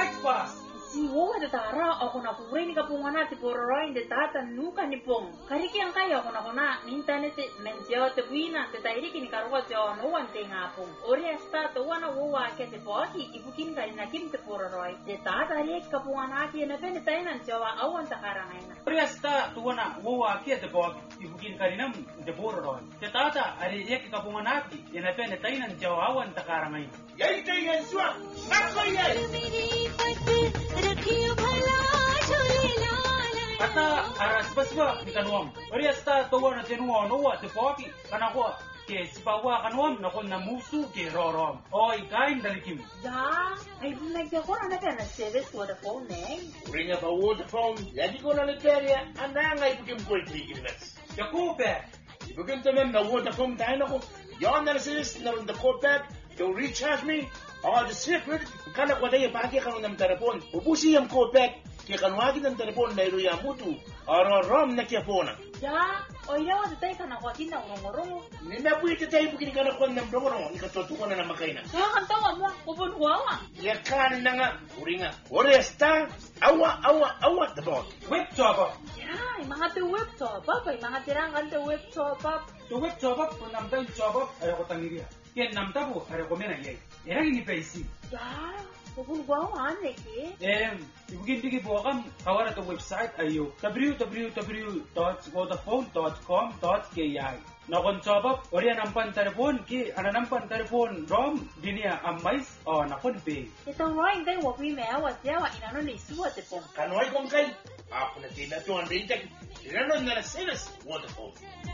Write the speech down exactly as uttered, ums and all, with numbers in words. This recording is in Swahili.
Express. Si wo de tara ako na kure ni kapunga na ti pororoy de tata nuka ni pong. Kariki ang kaya ako na kuna internet mensyo te buina te tairi kini karwa te ono wan te ngapong. Ori esta to wana wo wa ke te poki ibukin kari na kim te pororoy. De tata ri kapunga na ki na pene tainan jawa awan ta karangaina. Ori esta to wana wo wa ke te poki ibukin kari nam te pororoy. Te tata ari ri kapunga na ki na pene tainan jawa awan ta karangaina. Yai te yenswa. Nakko yai. Kata aras basba di kanuam. Ori esta to wana te nuwa no wa te poki kana ko ke sipawa kanuam na kon na musu ke rorom. Oi kain dalikim. Ja, ay bunag ko na na service for the phone eh. Ringa pa Vodafone. Yadi ko na Liberia. Anda nga ibukim ko itigilmas. Yakupe. Ibukim tamen na Vodafone tayo na ko. Yon na sis na the copet. They'll recharge me. Oh, the secret. Kana ko tayo pagi kanu ng telepon. Ubusi yung copet. Kaya kanuagin ng telepon na iruya mutu. Aro rom na kia pona. Ja, oy daw de tay kana ko tin na ngorong. Nina buiti tayo bukini kana ko ng bromoro. Ikatotuko na na makaina. Ya kan tawa mo kupun huawa. Ya kan na nga. Uringa. Oresta. Awa, awa, awa. The ball. Web chopper. Ya, mga te web top up, ay mga tirangan te web top up. To web chopper ko namta chopper ay ko tangiria. Ken namta po ay ko mena yai. Era ini paisi. Ya, kupun huawa ane ke. Em, ibukin tigi po kam kawara to website ayo w w w dot vodafone dot com dot k i. Nakon chopper ori nampan telepon ki ananampan telepon rom dinia amais o nakon pe. Ito roin tay wo pi me awa jawa inano ni suwa te pong. Kanoy kong kay. Ako na tila to ang rintek. Tinanong na na sinas. Wonderful.